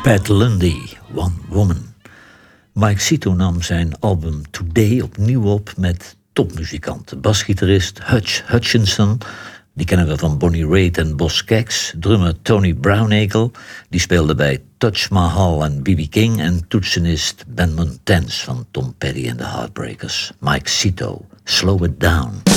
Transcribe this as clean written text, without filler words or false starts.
Pat Lundy, One Woman. Mike Cito nam zijn album Today opnieuw op met topmuzikanten. Basgitarist Hutch Hutchinson, die kennen we van Bonnie Raitt en Boz Scaggs. Drummer Tony Brownacre, die speelde bij Touch Mahal en B.B. King. En toetsenist Ben Montens van Tom Petty en The Heartbreakers. Mike Cito, Slow It Down.